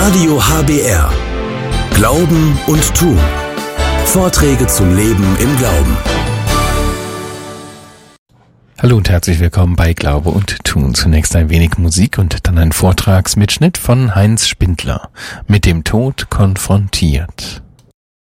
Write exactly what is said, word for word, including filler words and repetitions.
Radio H B R. Glauben und Tun. Vorträge zum Leben im Glauben. Hallo und herzlich willkommen bei Glaube und Tun. Zunächst ein wenig Musik und dann ein Vortragsmitschnitt von Heinz Spindler. Mit dem Tod konfrontiert.